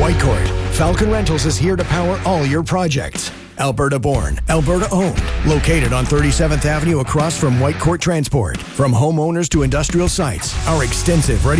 Whitecourt, Falcon Rentals is here to power all your projects. Alberta born, Alberta owned. Located on 37th Avenue across from Whitecourt Transport. From homeowners to industrial sites, our extensive ready